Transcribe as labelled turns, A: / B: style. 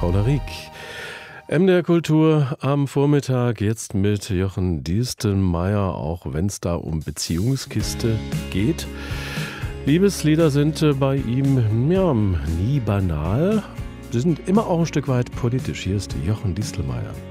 A: Paula Rieck. MDR Kultur am Vormittag, jetzt mit Jochen Distelmeier, auch wenn es da um Beziehungskiste geht. Liebeslieder sind bei ihm nie banal. Sie sind immer auch ein Stück weit politisch. Hier ist Jochen Distelmeier.